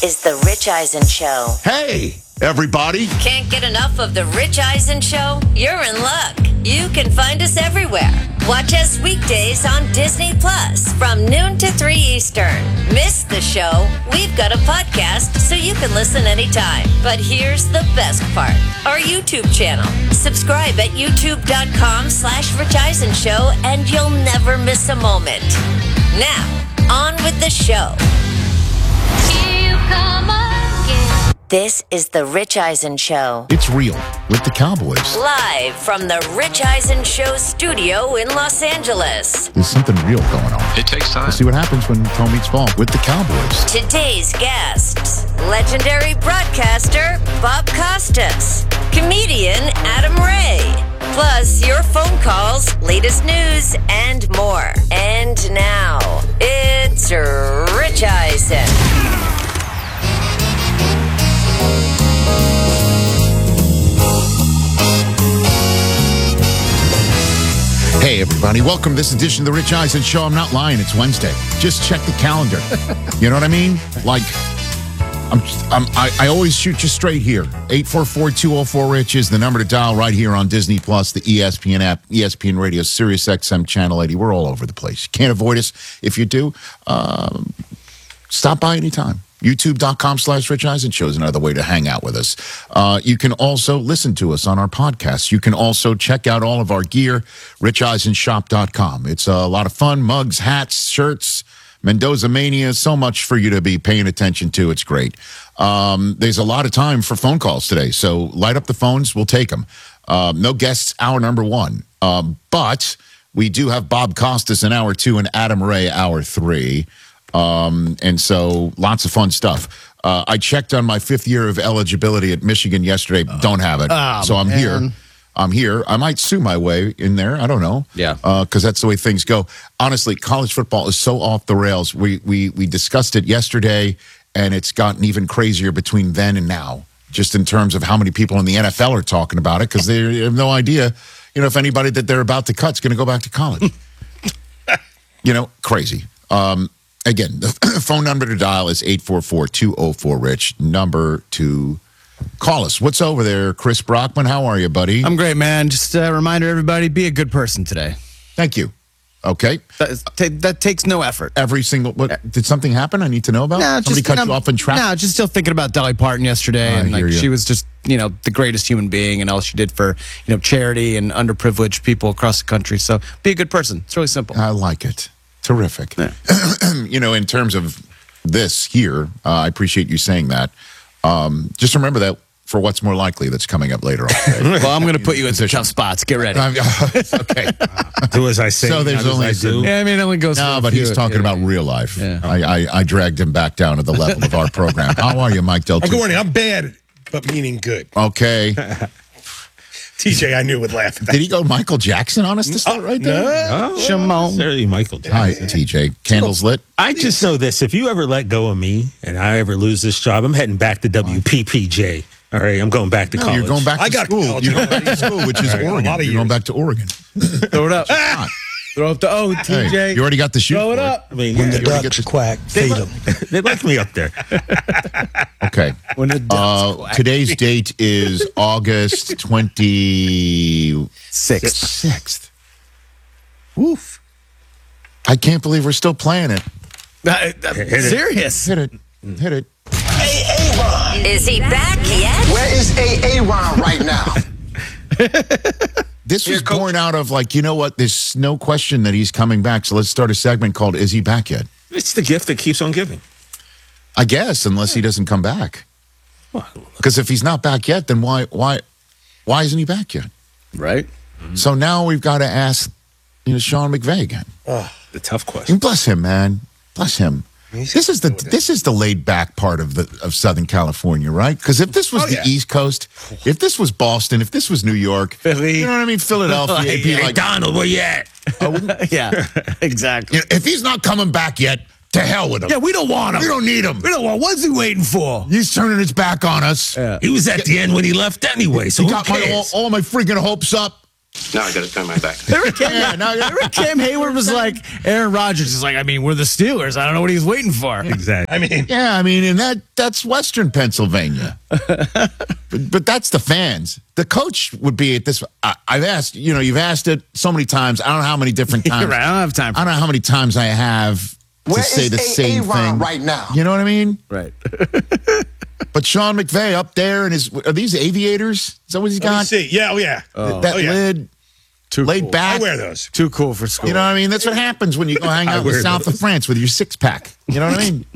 is The Rich Eisen Show. Hey, everybody. Can't get enough of The Rich Eisen Show? You're in luck. You can find us everywhere. Watch us weekdays on Disney Plus from noon to 3 Eastern. Miss the show? We've got a podcast so you can listen anytime. But here's the best part. Our YouTube channel. Subscribe at youtube.com/Rich Eisen Show and you'll never miss a moment. Now, on with the show. Here you come again. This is The Rich Eisen Show. It's real with the Cowboys. Live from the Rich Eisen Show studio in Los Angeles. There's something real going on. It takes time. Let's see what happens when toe meets ball with the Cowboys. Today's guests, legendary broadcaster Bob Costas, comedian Adam Ray, plus your phone calls, latest news, and more. And now, it's Rich Eisen. Hey, everybody. Welcome to this edition of the Rich Eisen Show. I'm not lying. It's Wednesday. Just check the calendar. You know what I mean? Like, I always shoot you straight here. 844-204-RICH is the number to dial right here on Disney Plus, the ESPN app, ESPN Radio, Sirius XM Channel 80. We're all over the place. You can't avoid us. If you do, stop by anytime. YouTube.com/Rich Eisen Show is another way to hang out with us. You can also listen to us on our podcast. You can also check out all of our gear, RichEisenShop.com. It's a lot of fun. Mugs, hats, shirts, Mendoza Mania, so much for you to be paying attention to. It's great. There's a lot of time for phone calls today, so light up the phones. We'll take them. No guests, hour number one. But we do have Bob Costas in hour two and Adam Ray hour three. And so lots of fun stuff. I checked on my 5th year of eligibility at Michigan yesterday. Don't have it. So I'm here. I might sue my way in there. I don't know. Yeah. Because that's the way things go. Honestly, college football is so off the rails. We discussed it yesterday, and it's gotten even crazier between then and now, just in terms of how many people in the NFL are talking about it, because they have no idea, if anybody that they're about to cut is going to go back to college. Crazy. Again, the phone number to dial is 844-204-RICH, number to call us. What's over there, Chris Brockman? How are you, buddy? I'm great, man. Just a reminder, everybody, be a good person today. Thank you. Okay. That takes no effort. Did something happen I need to know about? No, Somebody cut you off in traffic? No, just still thinking about Dolly Parton yesterday. And she was just, the greatest human being and all she did for, charity and underprivileged people across the country. So be a good person. It's really simple. I like it. Terrific. Yeah. In terms of this here, I appreciate you saying that. Just remember that for what's more likely that's coming up later on. Well, I'm going to put you in some tough spots. Get ready. Okay. Do as I say. So there's only I do. Yeah, it only goes. No, but he's talking about real life. Yeah. I dragged him back down to the level of our program. How are you, Mike Del Tufo? Good morning. I'm bad, but meaning good. Okay. TJ, I knew would laugh at that. Did he go Michael Jackson on us to start right there? No. Shimon. Necessarily Michael Jackson. Hi, TJ. Candles lit? I just know this. If you ever let go of me and I ever lose this job, I'm heading back to WPPJ. All right, I'm going back to college. You're going back to school. You're going back to school, which is Oregon. You're going back to Oregon. Throw it up. Throw up the O, TJ. Hey, you already got the shoot. Throw it up. I mean, When the ducks quack, feed them. They like me up there. Okay. When the ducks quack. Today's date is August 26th. Woof. I can't believe we're still playing it. Serious. Hit it. Hit it. Aaron. Is he back yet? Where is Aaron right now? This was born out of there's no question that he's coming back. So let's start a segment called Is He Back Yet? It's the gift that keeps on giving. I guess, unless he doesn't come back. Because if he's not back yet, then why isn't he back yet? Right. So now we've got to ask, Sean McVay again. The tough question. Bless him, man. Bless him. This is the laid back part of Southern California, right? Because if this was the East Coast, if this was Boston, if this was New York, Philly, you know what I mean, Philadelphia, it'd be hey, Donald, where you at? Yeah, exactly. If he's not coming back yet, to hell with him. Yeah, we don't want him. We don't need him. We don't want. What's he waiting for? He's turning his back on us. He was at the end when he left anyway. So he who got cares? all my freaking hopes up. Now I got to turn my back. Remember Cam Hayward was like, Aaron Rodgers is like, I mean, we're the Steelers. I don't know what he's waiting for. Exactly. I mean, and that's Western Pennsylvania. but that's the fans. The coach would be at this. I've asked, you've asked it so many times. I don't know how many different times. Right, I don't have time for I don't know how many times I have to Where say is the same Aaron thing right now? You know what I mean? Right. But Sean McVay up there and are these aviators? Is that what he's Let me got? see. Yeah, oh yeah. That lid Too laid cool. back. I wear those. Too cool for school. You know what I mean? That's what happens when you go hang out in the wear south those. of France with your six-pack. You know what I mean?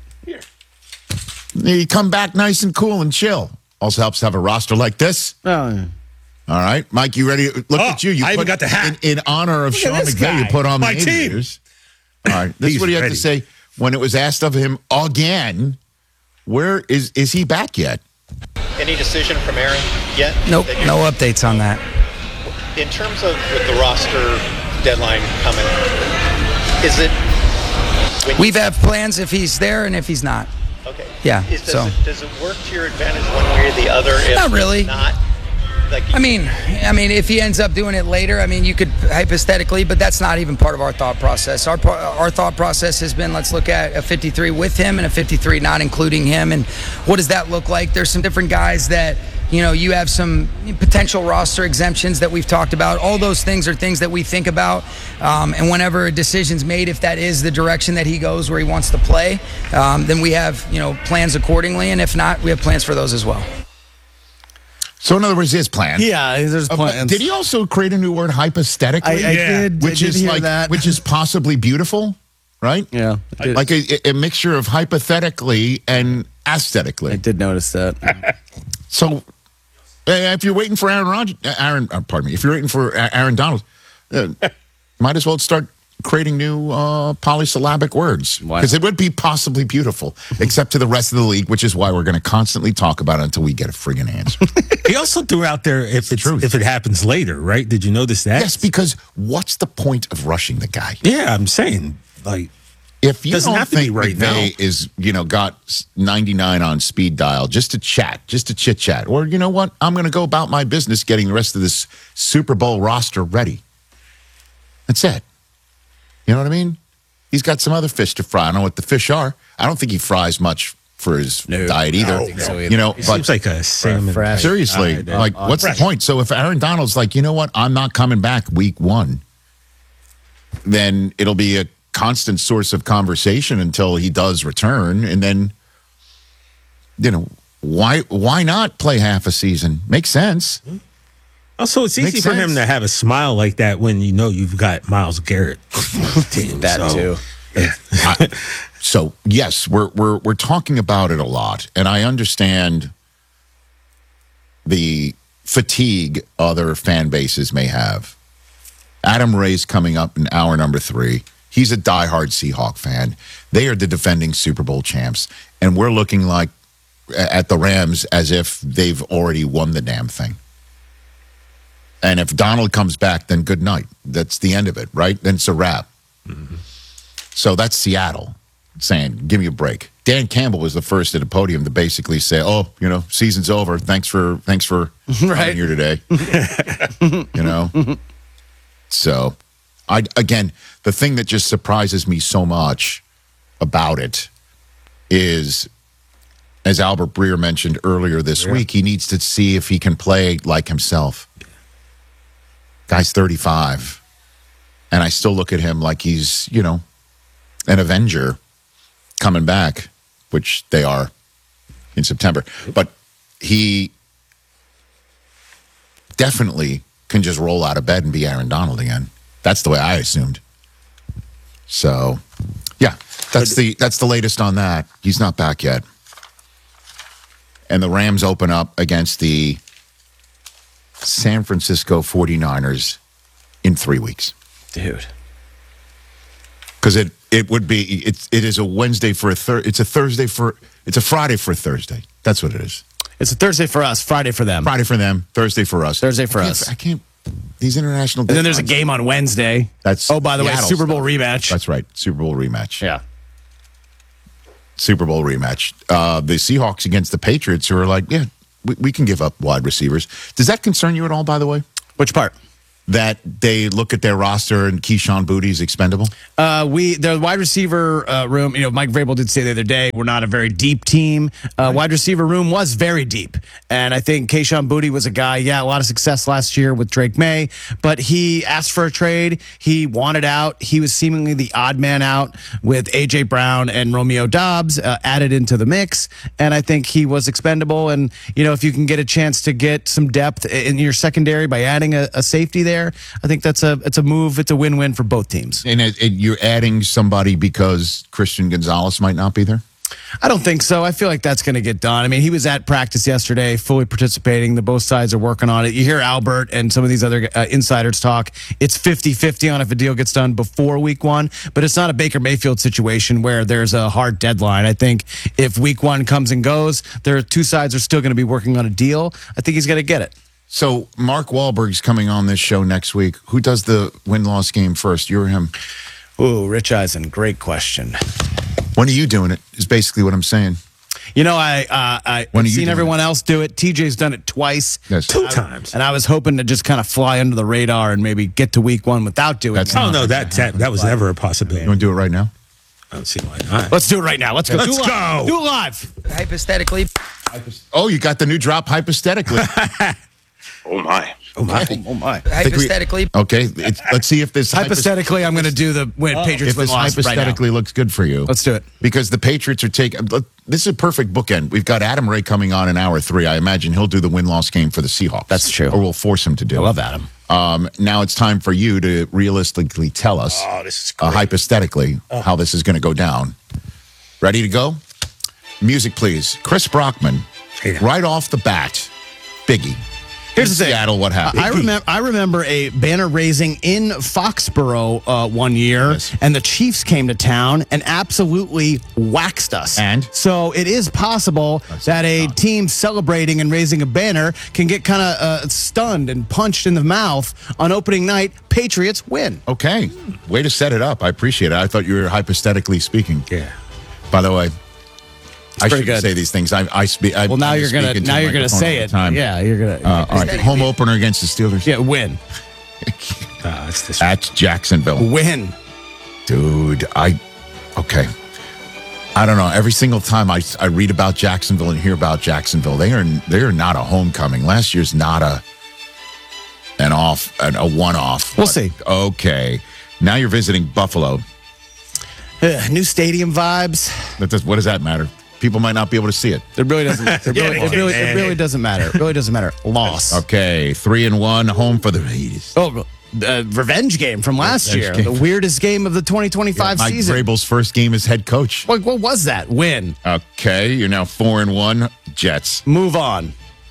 You come back nice and cool and chill. Also helps to have a roster like this. Oh, yeah. All right, Mike, you ready? Look at you. You I even put got the hat. in honor of Look at Sean this McVay. You guy. put on My the team. aviators. All right, this is He's what he had ready. to say when it was asked of him again. Where is he back yet? Any decision from Aaron yet? Nope, That you- no updates on that. In terms of with the roster deadline coming, is it? When We've had plans if he's there and if he's not. okay. Yeah, Does it work to your advantage one way or the other? If Not really. Not. Like I mean, if he ends up doing it later, you could hypothetically, but that's not even part of our thought process. Our thought process has been, let's look at a 53 with him and a 53 not including him, and what does that look like? There's some different guys that, you have some potential roster exemptions that we've talked about. All those things are things that we think about, and whenever a decision's made, if that is the direction that he goes where he wants to play, then we have, plans accordingly, and if not, we have plans for those as well. So in other words, his plan. Yeah, there's plans. Did he also create a new word, hypothetically? I did. Which I did is hear like, that. which is possibly beautiful, right? Yeah. I did. Like a mixture of hypothetically and aesthetically. I did notice that. So, if you're waiting for if you're waiting for Aaron Donald, might as well start creating new polysyllabic words Why because it would be possibly beautiful, except to the rest of the league, which is why we're going to constantly talk about it until we get a friggin' answer. He also threw out there if it happens later, right? Did you notice that? Yes, because what's the point of rushing the guy? Yeah, I'm saying if you doesn't don't have to be think right McVay now. is got 99 on speed dial just to chat, just to chit chat, or you know what, I'm going to go about my business getting the rest of this Super Bowl roster ready. That's it. You know what I mean? He's got some other fish to fry. I don't know what the fish are. I don't think he fries much for his diet either. I don't think so either. He seems like a salmon. fresh. Seriously, what's the point? So if Aaron Donald's like, you know what, I'm not coming back week 1, then it'll be a constant source of conversation until he does return. And then, why not play half a season? Makes sense. Also, it's easy Makes for him sense. to have a smile like that when you've got Myles Garrett. That too. So yes, we're talking about it a lot, and I understand the fatigue other fan bases may have. Adam Ray's coming up in hour number 3. He's a diehard Seahawk fan. They are the defending Super Bowl champs, and we're looking like at the Rams as if they've already won the damn thing. And if Donald comes back, then good night. That's the end of it, right? Then it's a wrap. Mm-hmm. So that's Seattle saying, give me a break. Dan Campbell was the first at a podium to basically say, season's over. Thanks for coming here today. So, the thing that just surprises me so much about it is, as Albert Breer mentioned earlier this week, he needs to see if he can play like himself. Guy's 35. And I still look at him like he's, an Avenger coming back, which they are in September. But he definitely can just roll out of bed and be Aaron Donald again. That's the way I assumed. So, yeah, that's the latest on that. He's not back yet. And the Rams open up against the San Francisco 49ers in 3 weeks. Dude. Because it is a Wednesday for it's a Friday for a Thursday. That's what it is. It's a Thursday for us, Friday for them. Friday for them, Thursday for us. Thursday for us. I can't. These international. And then there's a game on Wednesday. That's by the way, Seattle Super Bowl stuff. rematch. That's right, Super Bowl rematch. Yeah. Super Bowl rematch. The Seahawks against the Patriots, who are like, we can give up wide receivers. Does that concern you at all? By the way, Which part? that they look at their roster and Keyshawn Booty's expendable? The wide receiver room, Mike Vrabel did say the other day, we're not a very deep team. Wide receiver room was very deep. And I think Keyshawn Booty was a guy, a lot of success last year with Drake May, but he asked for a trade. He wanted out. He was seemingly the odd man out with A.J. Brown and Romeo Doubs added into the mix. And I think he was expendable. And, if you can get a chance to get some depth in your secondary by adding a safety there, I think it's a move. It's a win-win for both teams. And you're adding somebody because Christian Gonzalez might not be there? I don't think so. I feel like that's going to get done. I mean, he was at practice yesterday, fully participating. Both sides are working on it. You hear Albert and some of these other insiders talk. It's 50-50 on if a deal gets done before week 1, but it's not a Baker Mayfield situation where there's a hard deadline. I think if week 1 comes and goes, two sides are still going to be working on a deal. I think he's going to get it. So Mark Wahlberg's coming on this show next week. Who does the win-loss game first, you or him? Ooh, Rich Eisen, great question. When are you doing it, is basically what I'm saying. I've seen everyone else do it. TJ's done it twice. Yes. 2 times. And I was hoping to just kind of fly under the radar and maybe get to week 1 without doing it. Oh, no, that was never a possibility. You want to do it right now? I don't see why not. Let's do it right now. Let's go. Let's go. Do it live. Hypothetically. Oh, you got the new drop hypothetically. Oh my. Oh, my. Oh, my. Hypothetically. Okay, let's see if this Hypothetically, I'm going to do the Patriots if this win-loss hypothetically looks good for you. Let's do it. Because the Patriots are taking. This is a perfect bookend. We've got Adam Ray coming on in hour 3. I imagine he'll do the win-loss game for the Seahawks. That's true. Or we'll force him to do it. I love Adam. Now it's time for you to realistically tell us, this is great. hypothetically, how this is going to go down. Ready to go? Music, please. Chris Brockman, right off the bat, Biggie. Here's the thing. Seattle, what happened? I remember a banner raising in Foxborough one year, Yes. and the Chiefs came to town and absolutely waxed us. And? So it is possible that a team celebrating and raising a banner can get kind of stunned and punched in the mouth on opening night. Patriots win. Okay. Way to set it up. I appreciate it. I thought you were hypothetically speaking. Yeah. By the way, I pretty shouldn't good. say these things. I speak. Well, now you're gonna say it. Time. Yeah, you're gonna. All right. Home opener against the Steelers. Yeah, win. It's this At Jacksonville. Win. Dude, okay. I don't know. Every single time I read about Jacksonville and hear about Jacksonville, they are not a homecoming. Last year's not a one-off. We'll see. Okay. Now you're visiting Buffalo. New stadium vibes. What does that matter? People might not be able to see it. It really doesn't. It really doesn't matter. It really doesn't matter. Loss. Okay, 3-1, home for the Raiders. Oh, revenge game from last year. Game. The weirdest game of the 2025 Mike season. Vrabel's first game as head coach. What was that? Win. Okay, you're now 4-1. Jets. Move on.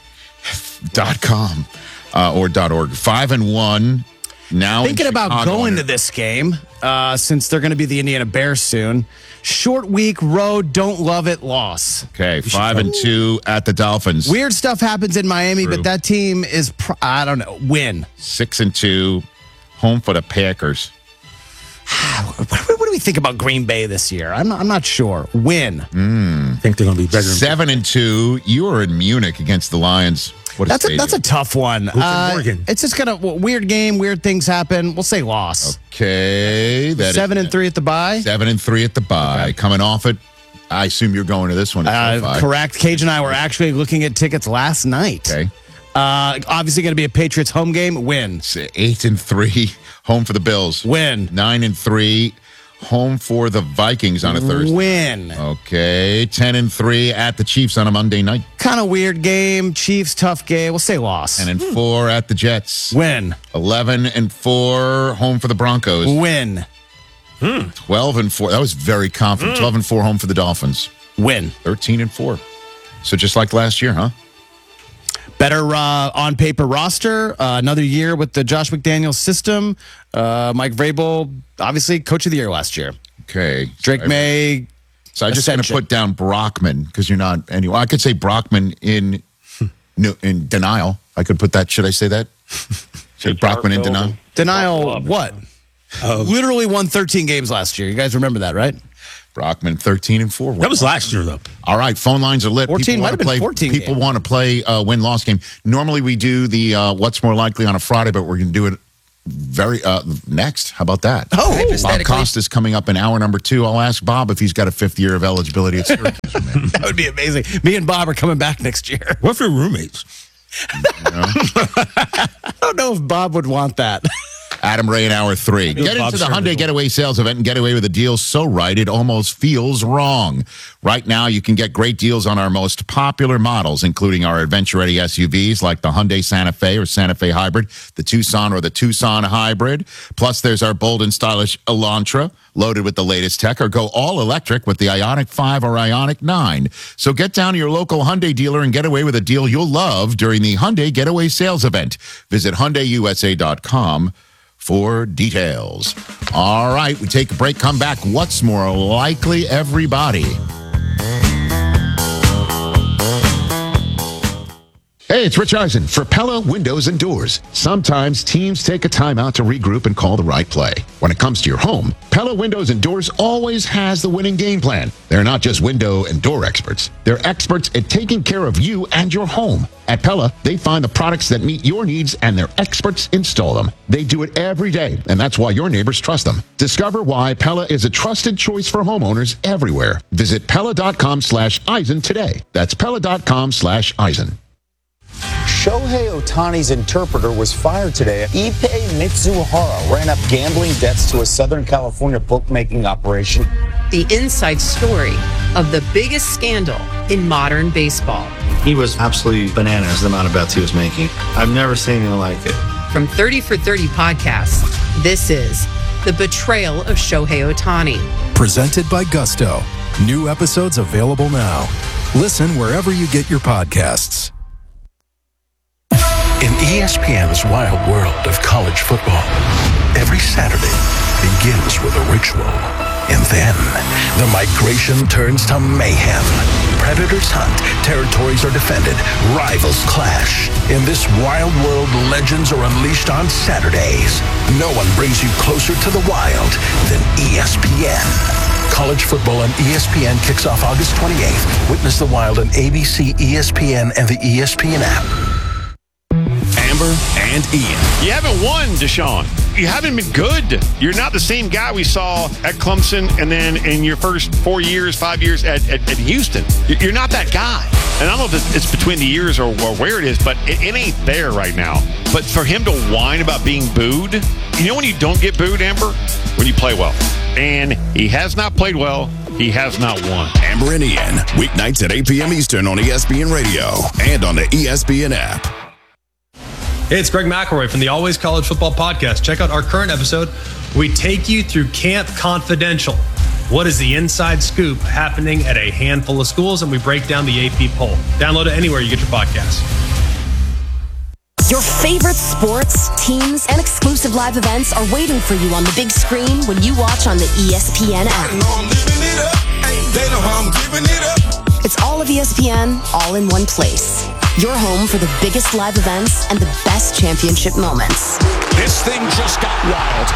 .com or .org. 5-1. Now Thinking about going to this game, since they're going to be the Indiana Bears soon. Short week, road, don't love it, loss. Okay, 5-2 at the Dolphins. Weird stuff happens in Miami, True. but that team is, I don't know, win. 6-2, home for the Packers. What do we think about Green Bay this year? I'm not sure. Win. I think they're going to be better. 7-2. You are in Munich against the Lions. What That's a tough one. Morgan. It's just kind of weird game. Weird things happen. We'll say loss. Okay, 7-3 at the bye. 7-3 at the bye. Okay. Coming off it. I assume you're going to this one. Correct. Cage and I were actually looking at tickets last night. Okay. Obviously going to be a Patriots home game. Win. 8-3, home for the Bills. Win. 9-3, home for the Vikings on a Thursday. Win. Okay, 10-3 at the Chiefs on a Monday night. Kind of weird game. Chiefs, tough game. We'll say loss. 10-4 at the Jets. Win. 11-4, home for the Broncos. Win. 12-4. That was very confident. 12-4, home for the Dolphins. Win. 13-4. So just like last year, huh? Better on paper roster. Another year with the Josh McDaniels system. Mike Vrabel, obviously coach of the year last year. Okay. Drake May. So I just going to put down Brockman because you're not anyway. I could say Brockman in denial. I could put that. Should I say that? Should Brockman in denial? Denial what? Literally won 13 games last year. You guys remember that, right? Brockman 13-4. That was last year, though. All right, phone lines are lit. 14 might have been 14. People want to play win-loss game. Normally we do the what's more likely on a Friday, but we're going to do it very next. How about that? Oh, Bob hypothetically. Costa's coming up in hour number 2. I'll ask Bob if he's got a 5th year of eligibility at Syracuse. That would be amazing. Me and Bob are coming back next year. What if you're roommates? I don't know if Bob would want that. Adam Ray in hour 3. Get Bob into the Sherman. Hyundai Getaway Sales Event and get away with a deal so right it almost feels wrong. Right now, you can get great deals on our most popular models, including our adventure-ready SUVs like the Hyundai Santa Fe or Santa Fe Hybrid, the Tucson or the Tucson Hybrid. Plus, there's our bold and stylish Elantra, loaded with the latest tech, or go all-electric with the Ioniq 5 or Ioniq 9. So get down to your local Hyundai dealer and get away with a deal you'll love during the Hyundai Getaway Sales Event. Visit HyundaiUSA.com for details. All right, we take a break, come back. What's more likely, everybody? Hey, it's Rich Eisen for Pella Windows and Doors. Sometimes teams take a timeout to regroup and call the right play. When it comes to your home, Pella Windows and Doors always has the winning game plan. They're not just window and door experts. They're experts at taking care of you and your home. At Pella, they find the products that meet your needs and their experts install them. They do it every day, and that's why your neighbors trust them. Discover why Pella is a trusted choice for homeowners everywhere. Visit Pella.com/Eisen today. That's Pella.com/Eisen. Shohei Ohtani's interpreter was fired today. Ippei Mitsuhara ran up gambling debts to a Southern California bookmaking operation. The inside story of the biggest scandal in modern baseball. He was absolutely bananas, the amount of bets he was making. I've never seen anything like it. From 30 for 30 podcasts, this is The Betrayal of Shohei Ohtani. Presented by Gusto. New episodes available now. Listen wherever you get your podcasts. In ESPN's wild world of college football, every Saturday begins with a ritual. And then, the migration turns to mayhem. Predators hunt, territories are defended, rivals clash. In this wild world, legends are unleashed on Saturdays. No one brings you closer to the wild than ESPN. College football on ESPN kicks off August 28th. Witness the wild on ABC, ESPN, and the ESPN app. Amber and Ian. You haven't won, Deshaun. You haven't been good. You're not the same guy we saw at Clemson and then in your first 5 years at Houston. You're not that guy. And I don't know if it's between the years or where it is, but it ain't there right now. But for him to whine about being booed, you know when you don't get booed, Amber? When you play well. And he has not played well. He has not won. Amber and Ian, weeknights at 8 p.m. Eastern on ESPN Radio and on the ESPN app. Hey, it's Greg McElroy from the Always College Football Podcast. Check out our current episode. We take you through Camp Confidential. What is the inside scoop happening at a handful of schools? And we break down the AP poll. Download it anywhere you get your podcasts. Your favorite sports, teams, and exclusive live events are waiting for you on the big screen when you watch on the ESPN app. They know how I'm giving it up. It's all of ESPN, all in one place. Your home for the biggest live events and the best championship moments. This thing just got wild.